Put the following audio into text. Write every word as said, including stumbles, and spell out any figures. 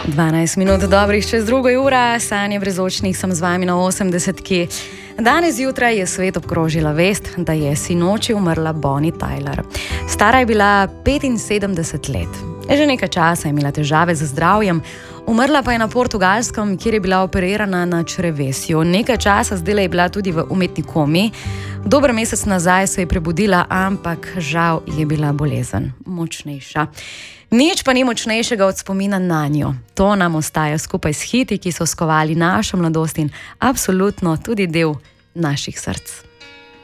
dvanajst minut dobrih čez drugo ura, Sanje Brezočnik sem z vami na osemdesetki. Danes zjutraj je svet obkrožila vest, da je sinoči umrla Bonnie Tyler. Stara je bila petinsedemdeset let. Že nekaj časa je imela težave z zdravjem, umrla pa je na Portugalskem, kjer je bila operirana na črevesju. Nekaj časa zdaj je bila tudi v umetni komi. Dober mesec nazaj se je prebudila, ampak žal je bila bolezen močnejša. Nič pa ni močnejšega od spomina na njo. To nam ostaja skupaj s hiti, ki so skovali našo mladost in absolutno tudi del naših src.